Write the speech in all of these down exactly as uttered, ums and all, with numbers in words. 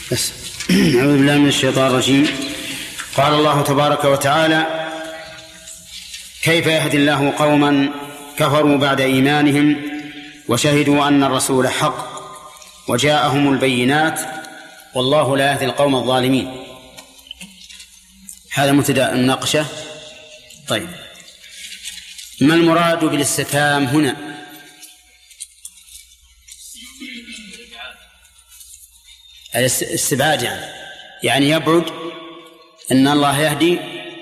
بس أعوذ بالله من الشيطان الرجيم. قال الله تبارك وتعالى: كيف يهدي الله قوما كفروا بعد إيمانهم وشهدوا أن الرسول حق وجاءهم البينات والله لا يهدي القوم الظالمين. هذا مبتدأ المناقشة. طيب، ما المراد بالاستفهام هنا؟ الاستبعاد يعني يعني يبعد أن الله يهدي.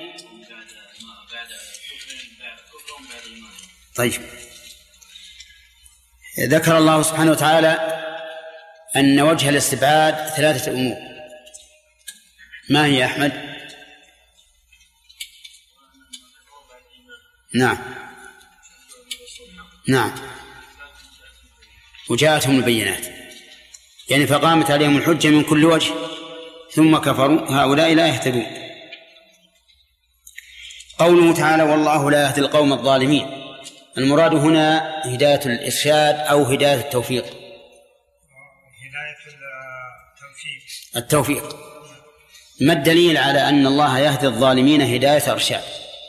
طيب، ذكر الله سبحانه وتعالى أن وجه الاستبعاد ثلاثة أمور. ما هي يا أحمد؟ نعم نعم وجاءتهم البينات، يعني فقامت عليهم الحجة من كل وجه ثم كفروا، هؤلاء لا يهتدون. قوله تعالى: والله لا يهدي القوم الظالمين، المراد هنا هداية الإرشاد أو هداية التوفيق؟ هداية التوفيق. التوفيق. ما الدليل على أن الله يهدي الظالمين هداية إرشاد؟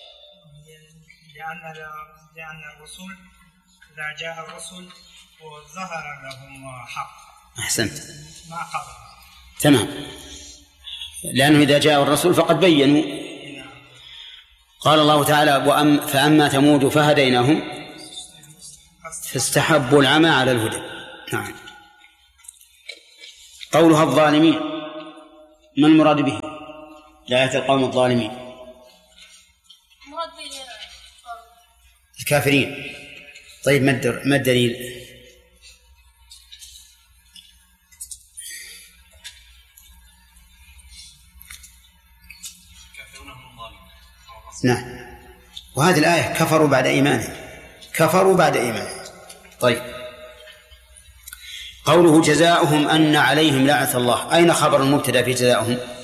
لأن لأن الرسول إذا جاء الرسول وظهر لهم حق. أحسنت، ما قبل. تمام، لأنه إذا جاء الرسول فقد بينوا. قال الله تعالى: وأم فأما ثمود فهديناهم فاستحبوا العمى على الهدى. نعم. قولها الظالمين، ما المراد به؟ لا يهدي القوم الظالمين. الكافرين. طيب، ما الدليل؟ نعم، وهذه الآية كفروا بعد إيمانهم، كفروا بعد إيمانهم. طيب، قوله جزاؤهم أن عليهم لعنة الله، أين خبر المبتدأ في جزاؤهم؟